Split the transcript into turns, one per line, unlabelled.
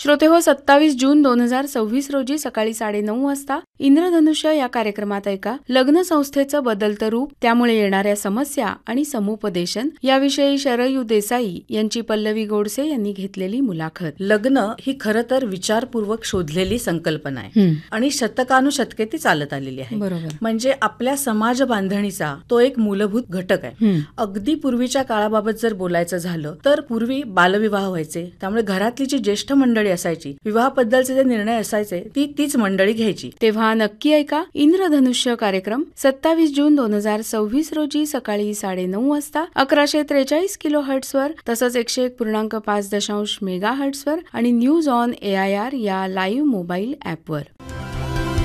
श्रोतेहो, 27 जून 2026 रोजी सकाळी 9:30 वाजता इंद्रधनुष्य या कार्यक्रमात ऐका लग्न संस्थेचं बदलतं रूप, त्यामुळे येणाऱ्या समस्या आणि समुपदेशन याविषयी शरयू देसाई यांची पल्लवी गोडसे यांनी घेतलेली मुलाखत.
लग्न ही खरं तर विचारपूर्वक शोधलेली संकल्पना आहे आणि शतकानुशतके ती चालत आलेली आहे.
बरोबर.
म्हणजे आपल्या समाज बांधणीचा तो एक मूलभूत घटक आहे. अगदी पूर्वीच्या काळाबाबत जर बोलायचं झालं तर पूर्वी बालविवाह व्हायचे, त्यामुळे घरातली जी ज्येष्ठ मंडळी असायची, विवाहाबद्दलचे जे निर्णय असायचे तीच मंडळी घ्यायची.
तेव्हा नक्की ऐका इंद्रधनुष्य कार्यक्रम 27 जून 2026 रोजी सकाळी 9:30 वाजता 1143 किलोहर्ट्झ वर, तसंच 101.5 मेगाहर्ट्झ वर आणि न्यूज ऑन AIR या लाईव्ह मोबाईल ऍपवर.